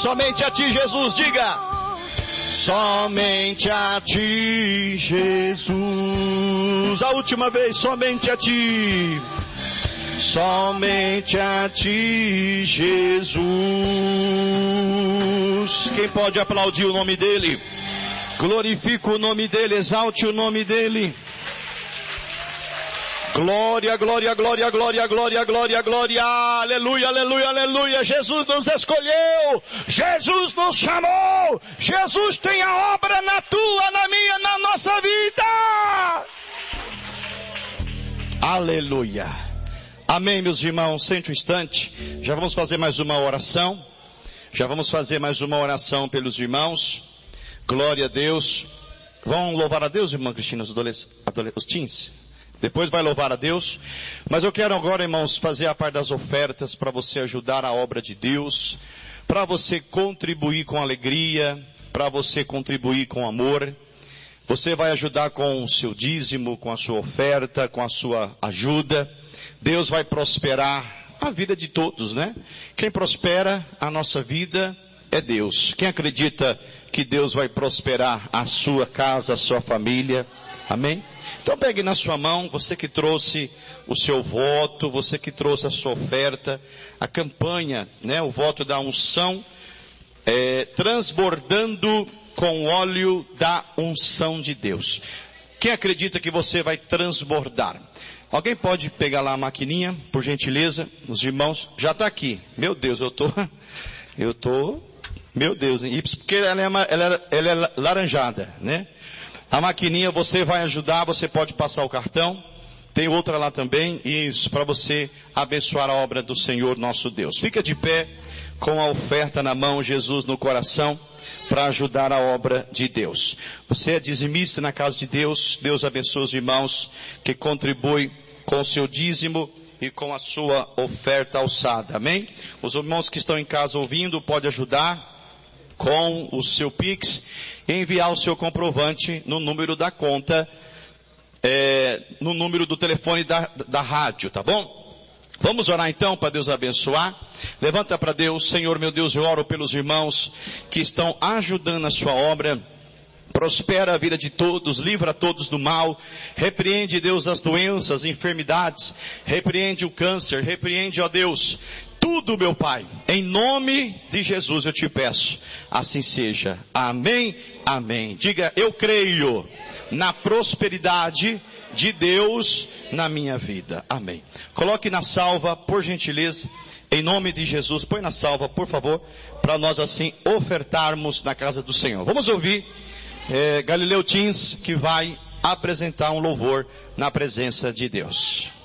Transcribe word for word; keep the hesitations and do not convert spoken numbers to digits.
somente a ti, Jesus, diga. Somente a ti, Jesus. A última vez, somente a ti. Somente a ti, Jesus. Quem pode aplaudir o nome dele? Glorifica o nome dele, exalte o nome dele. Glória, glória, glória, glória, glória, glória, glória. Aleluia, aleluia, aleluia. Jesus nos escolheu. Jesus nos chamou. Jesus tem a obra na tua, na minha, na nossa vida. Aleluia. Amém, meus irmãos. Sente um instante. Já vamos fazer mais uma oração. Já vamos fazer mais uma oração pelos irmãos. Glória a Deus. Vão louvar a Deus, irmã Cristina, os adolescentes, os teens? Depois vai louvar a Deus. Mas eu quero agora, irmãos, fazer a parte das ofertas para você ajudar a obra de Deus, para você contribuir com alegria, para você contribuir com amor. Você vai ajudar com o seu dízimo, com a sua oferta, com a sua ajuda. Deus vai prosperar a vida de todos, né? Quem prospera a nossa vida é Deus. Quem acredita que Deus vai prosperar a sua casa, a sua família? Amém? Então pegue na sua mão, você que trouxe o seu voto, você que trouxe a sua oferta, a campanha, né? O voto da unção, é, transbordando com o óleo da unção de Deus. Quem acredita que você vai transbordar? Alguém pode pegar lá a maquininha, por gentileza? Os irmãos, já está aqui. Meu Deus, eu tô, eu tô, meu Deus, hein? Porque ela é, ela, é, ela é laranjada, né? A maquininha você vai ajudar, você pode passar o cartão. Tem outra lá também, isso, para você abençoar a obra do Senhor nosso Deus. Fica de pé com a oferta na mão, Jesus no coração, para ajudar a obra de Deus. Você é dizimista na casa de Deus, Deus abençoe os irmãos que contribuem com o seu dízimo e com a sua oferta alçada, amém? Os irmãos que estão em casa ouvindo, pode ajudar com o seu Pix e enviar o seu comprovante no número da conta, é, no número do telefone da, da rádio, tá bom? Vamos orar então para Deus abençoar. Levanta para Deus. Senhor meu Deus, eu oro pelos irmãos que estão ajudando a sua obra. Prospera a vida de todos, livra todos do mal, repreende, Deus, as doenças, enfermidades, repreende o câncer, repreende, ó Deus, tudo, meu Pai, em nome de Jesus eu te peço, assim seja, amém, amém. Diga, eu creio na prosperidade de Deus na minha vida, amém. Coloque na salva, por gentileza, em nome de Jesus, põe na salva, por favor, para nós assim ofertarmos na casa do Senhor. Vamos ouvir É, Galileu Teens, que vai apresentar um louvor na presença de Deus.